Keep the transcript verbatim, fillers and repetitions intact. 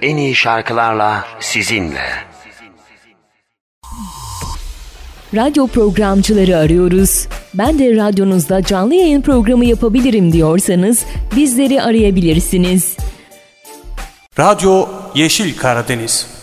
en iyi şarkılarla sizinle. Radyo programcıları arıyoruz. Ben de radyonuzda canlı yayın programı yapabilirim diyorsanız bizleri arayabilirsiniz. Radyo Yeşil Karadeniz.